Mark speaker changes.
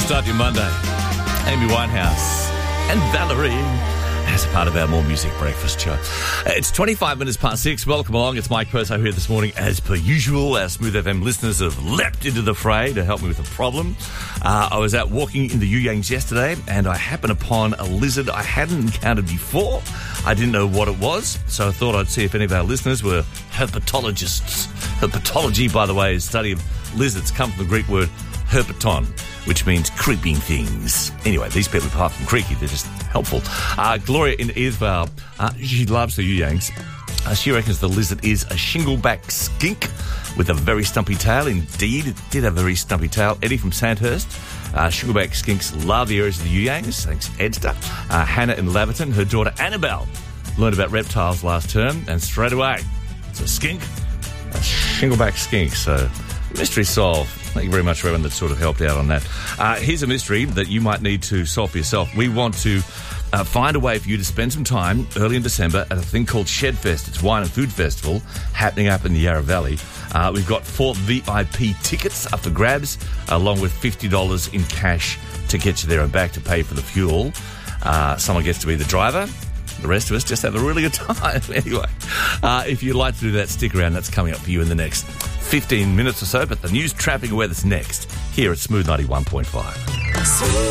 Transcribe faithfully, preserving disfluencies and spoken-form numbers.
Speaker 1: Start your Monday. Amy Winehouse and Valerie as a part of our More Music Breakfast show. It's twenty-five minutes past six. Welcome along. It's Mike Purso here this morning. As per usual, our Smooth F M listeners have leapt into the fray to help me with a problem. Uh, I was out walking in the You-Yangs yesterday and I happened upon a lizard I hadn't encountered before. I didn't know what it was, so I thought I'd see if any of our listeners were herpetologists. Herpetology, by the way, is study of lizards. Come from the Greek word herpeton, which means creeping things. Anyway, these people, apart from creaky, they're just helpful. Uh, Gloria in Eithvale, uh, she loves the You-Yangs. Uh, she reckons the lizard is a shingleback skink with a very stumpy tail. Indeed, it did have a very stumpy tail. Eddie from Sandhurst. Uh, shingleback skinks love the areas of the You-Yangs. Thanks, Edster. Uh, Hannah in Laverton, her daughter Annabelle learned about reptiles last term, and straight away, it's a skink, a shingleback skink. So, mystery solved. Thank you very much for everyone that sort of helped out on that. Uh, here's a mystery that you might need to solve for yourself. We want to uh, find a way for you to spend some time early in December at a thing called Shedfest. It's Wine and Food Festival happening up in the Yarra Valley. Uh, we've got four V I P tickets up for grabs, along with fifty dollars in cash to get you there and back to pay for the fuel. Uh, someone gets to be the driver. The rest of us just have a really good time. Anyway, uh, if you'd like to do that, stick around. That's coming up for you in the next fifteen minutes or so. But the news, traffic, and weather's next here at Smooth ninety-one point five.